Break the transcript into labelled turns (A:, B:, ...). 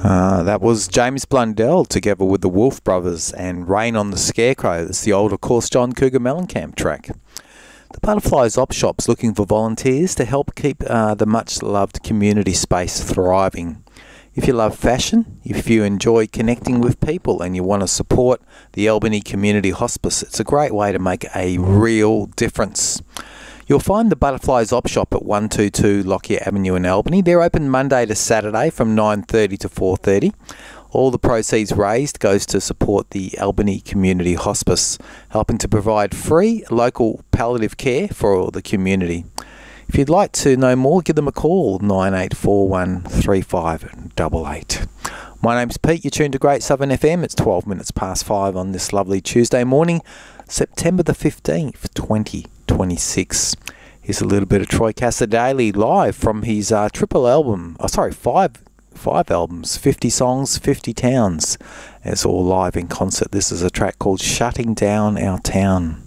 A: That was James Blundell together with the Wolf Brothers and Rain on the Scarecrow. That's the old, of course, John Cougar Mellencamp track. The Butterflies Op Shop's looking for volunteers to help keep the much-loved community space thriving. If you love fashion, if you enjoy connecting with people and you want to support the Albany Community Hospice, it's a great way to make a real difference. You'll find the Butterflies Op Shop at 122 Lockyer Avenue in Albany. They're open Monday to Saturday from 9:30 to 4:30. All the proceeds raised goes to support the Albany Community Hospice, helping to provide free local palliative care for the community. If you'd like to know more, give them a call, 9841 3588. My name's Pete, you're tuned to Great Southern FM. It's 12 minutes past 5 on this lovely Tuesday morning, September the 15th, 2026. Here's a little bit of Troy Cassar-Daley live from his five albums, 50 songs, 50 towns. It's all live in concert. This is a track called Shutting Down Our Town.